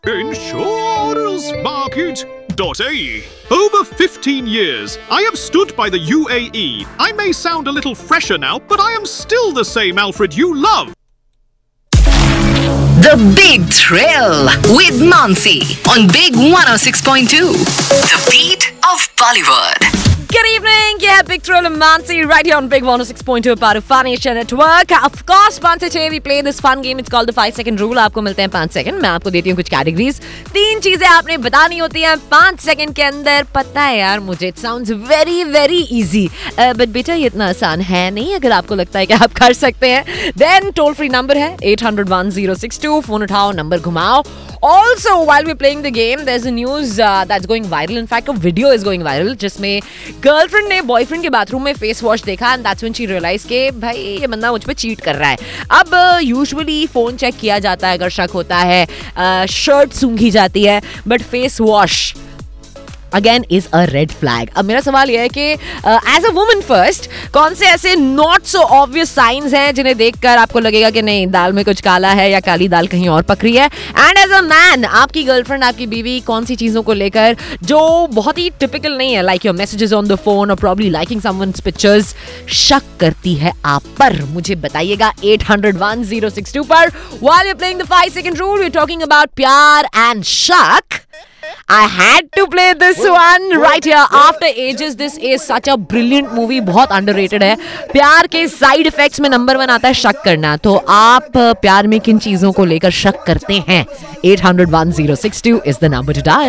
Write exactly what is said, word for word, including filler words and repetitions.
Insurance Market dot A E. Over fifteen years, I have stood by the U A E. I may sound a little fresher now, but I am still the same Alfred you love. The Big Thrill with Mansi on Big one oh six point two. The beat of Bollywood. Good evening, yeah, Big Thrill and Mansi right here on Big one oh six point two, part of Fun Asia Network. Of course, once a day we play this fun game. It's called the five second rule. आपको मिलते हैं पाँच second. मैं आपको देती हूँ कुछ categories. तीन चीजें आपने बतानी होती हैं पाँच सेकंड के अंदर. पता है यार मुझे, it sounds very very easy. But बेटा ये इतना आसान है नहीं. अगर आपको लगता है कि आप कर सकते हैं, then टोल फ्री नंबर है eight hundred one oh six two. Phone उठाओ, नंबर घुमाओ. Also, while we're playing the game, there's a news uh, that's going viral. In fact, a video is going viral जिसमें girlfriend ने boyfriend के bathroom में face wash देखा and that's when she realise के भाई ये बंदा मुझ पे चीट कर रहा है. अब यूजुअली फोन चेक किया जाता है अगर शक होता है, शर्ट सूंघी जाती है, but face wash again is a red flag. अब मेरा सवाल यह है कि एज अ वुमन फर्स्ट कौन से ऐसे नॉट सो ऑब्वियस साइंस हैं जिन्हें देखकर आपको लगेगा कि नहीं दाल में कुछ काला है या काली दाल कहीं और पक रही है. एंड एज अ मैन आपकी गर्लफ्रेंड आपकी बीवी कौन सी चीजों को लेकर जो बहुत ही टिपिकल नहीं है, like your messages on the phone और प्रॉब्ली लाइकिंग समवन्स पिक्चर्स, शक करती है आप पर, मुझे बताइएगा eight hundred one oh six two पर. While you're playing the five second rule, we're talking about प्यार and शक. I had to play this one right here. After ages, this is such a brilliant movie. बहुत underrated है. प्यार के side effects में number one आता है शक करना. तो आप प्यार में किन चीजों को लेकर शक करते हैं? eight hundred one oh six two is the number to dial.